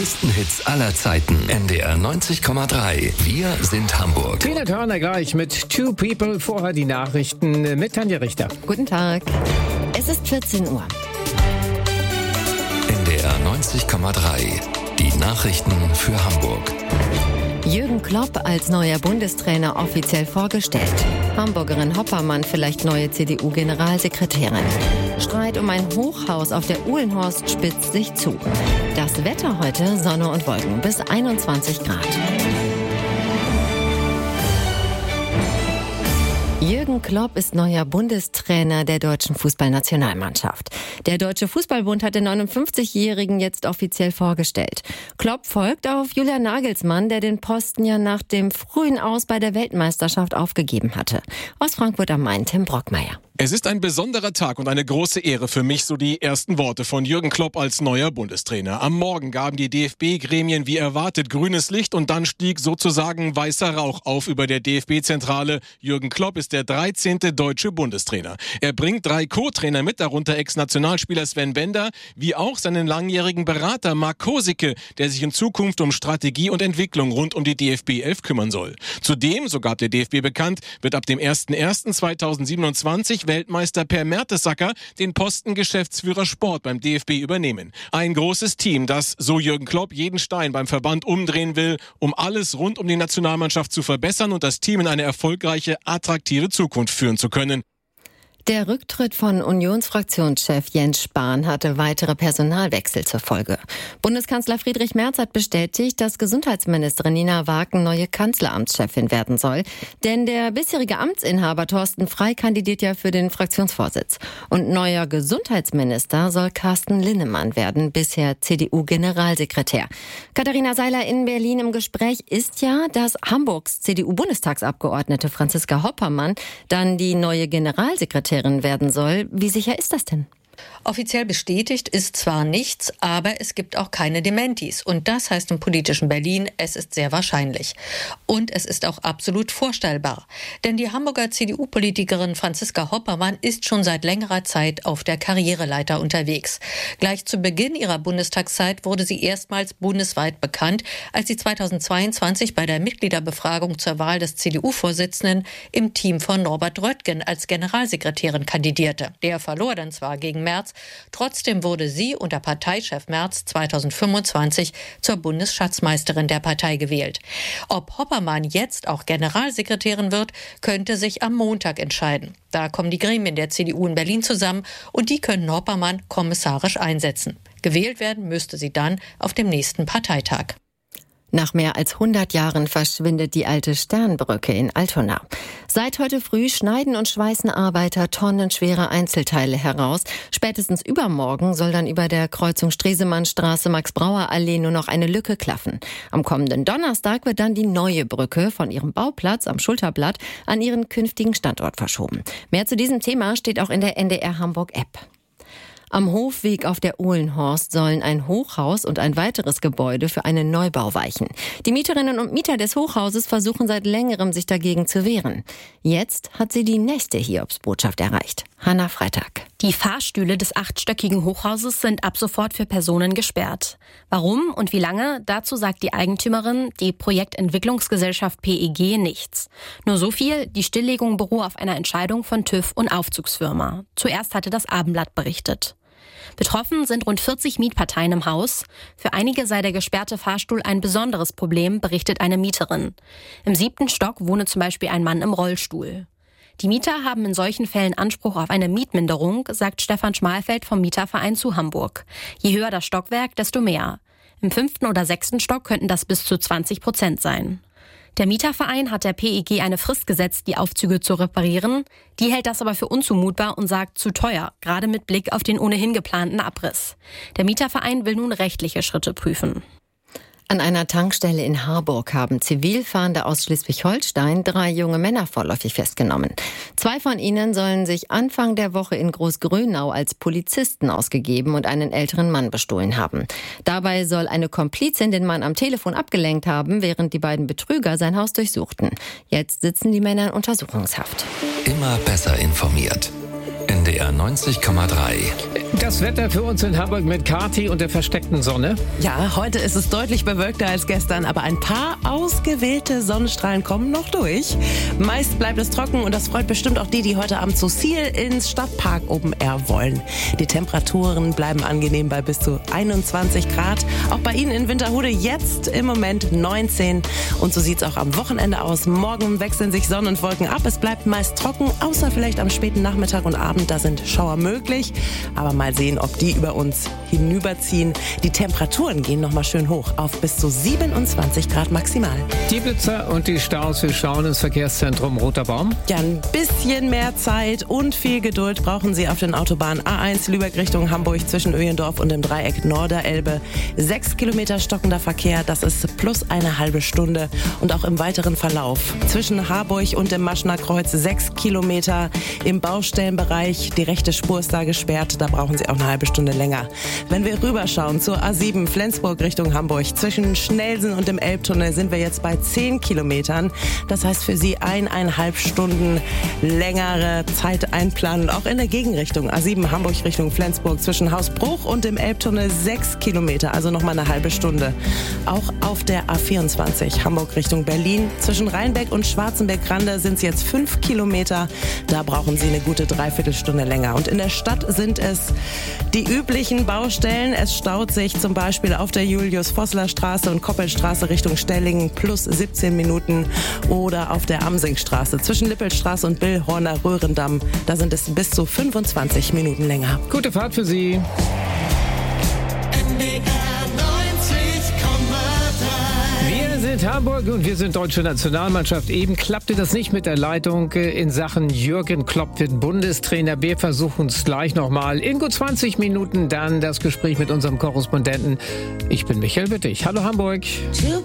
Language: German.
größten Hits aller Zeiten. NDR 90,3. Wir sind Hamburg. Tina Turner gleich mit Two People. Vorher die Nachrichten mit Tanja Richter. Guten Tag. Es ist 14 Uhr. NDR 90,3. Die Nachrichten für Hamburg. Jürgen Klopp als neuer Bundestrainer offiziell vorgestellt. Hamburgerin Hoppermann vielleicht neue CDU-Generalsekretärin. Streit um ein Hochhaus auf der Uhlenhorst spitzt sich zu. Das Wetter heute: Sonne und Wolken bis 21 Grad. Jürgen Klopp ist neuer Bundestrainer der deutschen Fußballnationalmannschaft. Der Deutsche Fußballbund hat den 59-Jährigen jetzt offiziell vorgestellt. Klopp folgt auf Julian Nagelsmann, der den Posten ja nach dem frühen Aus bei der Weltmeisterschaft aufgegeben hatte. Aus Frankfurt am Main, Tim Brockmeier. Es ist ein besonderer Tag und eine große Ehre für mich, so die ersten Worte von Jürgen Klopp als neuer Bundestrainer. Am Morgen gaben die DFB-Gremien wie erwartet grünes Licht und dann stieg sozusagen weißer Rauch auf über der DFB-Zentrale. Jürgen Klopp ist der 13. deutsche Bundestrainer. Er bringt 3 Co-Trainer mit, darunter Ex-Nationalspieler Sven Bender, wie auch seinen langjährigen Berater Marc Kosicke, der sich in Zukunft um Strategie und Entwicklung rund um die DFB 11 kümmern soll. Zudem, so gab der DFB bekannt, wird ab dem 01.01.2027 Weltmeister Per Mertesacker den Posten Geschäftsführer Sport beim DFB übernehmen. Ein großes Team, das, so Jürgen Klopp, jeden Stein beim Verband umdrehen will, um alles rund um die Nationalmannschaft zu verbessern und das Team in eine erfolgreiche, attraktive Zukunft führen zu können. Der Rücktritt von Unionsfraktionschef Jens Spahn hatte weitere Personalwechsel zur Folge. Bundeskanzler Friedrich Merz hat bestätigt, dass Gesundheitsministerin Nina Waken neue Kanzleramtschefin werden soll. Denn der bisherige Amtsinhaber Thorsten Frey kandidiert ja für den Fraktionsvorsitz. Und neuer Gesundheitsminister soll Carsten Linnemann werden, bisher CDU-Generalsekretär. Katharina Seiler in Berlin. Im Gespräch ist ja, dass Hamburgs CDU-Bundestagsabgeordnete Franziska Hoppermann dann die neue Generalsekretärin werden soll. Wie sicher ist das denn? Offiziell bestätigt ist zwar nichts, aber es gibt auch keine Dementis. Und das heißt im politischen Berlin, es ist sehr wahrscheinlich. Und es ist auch absolut vorstellbar. Denn die Hamburger CDU-Politikerin Franziska Hoppermann ist schon seit längerer Zeit auf der Karriereleiter unterwegs. Gleich zu Beginn ihrer Bundestagszeit wurde sie erstmals bundesweit bekannt, als sie 2022 bei der Mitgliederbefragung zur Wahl des CDU-Vorsitzenden im Team von Norbert Röttgen als Generalsekretärin kandidierte. Der verlor dann zwar gegen Merz, trotzdem wurde sie unter Parteichef Merz 2025 zur Bundesschatzmeisterin der Partei gewählt. Ob Hoppermann jetzt auch Generalsekretärin wird, könnte sich am Montag entscheiden. Da kommen die Gremien der CDU in Berlin zusammen und die können Hoppermann kommissarisch einsetzen. Gewählt werden müsste sie dann auf dem nächsten Parteitag. Nach mehr als 100 Jahren verschwindet die alte Sternbrücke in Altona. Seit heute früh schneiden und schweißen Arbeiter tonnenschwere Einzelteile heraus. Spätestens übermorgen soll dann über der Kreuzung Stresemannstraße Max-Brauer-Allee nur noch eine Lücke klaffen. Am kommenden Donnerstag wird dann die neue Brücke von ihrem Bauplatz am Schulterblatt an ihren künftigen Standort verschoben. Mehr zu diesem Thema steht auch in der NDR Hamburg-App. Am Hofweg auf der Uhlenhorst sollen ein Hochhaus und ein weiteres Gebäude für einen Neubau weichen. Die Mieterinnen und Mieter des Hochhauses versuchen seit längerem, sich dagegen zu wehren. Jetzt hat sie die nächste Hiobsbotschaft erreicht. Hanna Freitag. Die Fahrstühle des 8-stöckigen Hochhauses sind ab sofort für Personen gesperrt. Warum und wie lange? Dazu sagt die Eigentümerin, die Projektentwicklungsgesellschaft PEG, nichts. Nur so viel: die Stilllegung beruhe auf einer Entscheidung von TÜV und Aufzugsfirma. Zuerst hatte das Abendblatt berichtet. Betroffen sind rund 40 Mietparteien im Haus. Für einige sei der gesperrte Fahrstuhl ein besonderes Problem, berichtet eine Mieterin. Im 7. Stock wohne zum Beispiel ein Mann im Rollstuhl. Die Mieter haben in solchen Fällen Anspruch auf eine Mietminderung, sagt Stefan Schmalfeld vom Mieterverein zu Hamburg. Je höher das Stockwerk, desto mehr. Im 5. oder 6. Stock könnten das bis zu 20% sein. Der Mieterverein hat der PEG eine Frist gesetzt, die Aufzüge zu reparieren. Die hält das aber für unzumutbar und sagt zu teuer, gerade mit Blick auf den ohnehin geplanten Abriss. Der Mieterverein will nun rechtliche Schritte prüfen. An einer Tankstelle in Harburg haben Zivilfahrende aus Schleswig-Holstein 3 junge Männer vorläufig festgenommen. 2 von ihnen sollen sich Anfang der Woche in Großgrönau als Polizisten ausgegeben und einen älteren Mann bestohlen haben. Dabei soll eine Komplizin den Mann am Telefon abgelenkt haben, während die beiden Betrüger sein Haus durchsuchten. Jetzt sitzen die Männer in Untersuchungshaft. Immer besser informiert. NDR 90,3. Das Wetter für uns in Hamburg mit Kati und der versteckten Sonne. Ja, heute ist es deutlich bewölkter als gestern, aber ein paar ausgewählte Sonnenstrahlen kommen noch durch. Meist bleibt es trocken und das freut bestimmt auch die heute Abend zu Ziel ins Stadtpark Open Air wollen. Die Temperaturen bleiben angenehm bei bis zu 21 Grad. Auch bei Ihnen in Winterhude jetzt im Moment 19. Und so sieht es auch am Wochenende aus. Morgen wechseln sich Sonne und Wolken ab. Es bleibt meist trocken, außer vielleicht am späten Nachmittag und Abend. Da sind Schauer möglich. Aber mal sehen, ob die über uns hinüberziehen. Die Temperaturen gehen nochmal schön hoch auf bis zu 27 Grad maximal. Die Blitzer und die Staus, wir schauen ins Verkehrszentrum Roter Baum. Ja, ein bisschen mehr Zeit und viel Geduld brauchen Sie auf den Autobahnen A1 Lübeck Richtung Hamburg zwischen Öhendorf und dem Dreieck Norderelbe. 6 Kilometer stockender Verkehr, das ist plus eine halbe Stunde. Und auch im weiteren Verlauf zwischen Harburg und dem Maschner Kreuz 6 Kilometer im Baustellenbereich. Die rechte Spur ist da gesperrt, da brauchen Sie auch eine halbe Stunde länger. Wenn wir rüberschauen zur A7 Flensburg Richtung Hamburg, zwischen Schnelsen und dem Elbtunnel sind wir jetzt bei 10 Kilometern. Das heißt für Sie 1,5 Stunden längere Zeit einplanen. Auch in der Gegenrichtung A7 Hamburg Richtung Flensburg zwischen Hausbruch und dem Elbtunnel 6 Kilometer, also nochmal eine halbe Stunde. Auch auf der A24 Hamburg Richtung Berlin zwischen Rheinbeck und Schwarzenberg-Rande sind es jetzt 5 Kilometer. Da brauchen Sie eine gute Dreiviertelstunde länger. Und in der Stadt sind es die üblichen Baustellen. Es staut sich zum Beispiel auf der Julius-Vossler-Straße und Koppelstraße Richtung Stellingen plus 17 Minuten oder auf der Amsingstraße zwischen Lippelstraße und Billhorner-Röhrendamm. Da sind es bis zu 25 Minuten länger. Gute Fahrt für Sie. Wir sind Hamburg und wir sind deutsche Nationalmannschaft. Eben klappte das nicht mit der Leitung in Sachen Jürgen Klopp wird Bundestrainer. Wir versuchen es gleich nochmal. In gut 20 Minuten dann das Gespräch mit unserem Korrespondenten. Ich bin Michael Wittig. Hallo Hamburg.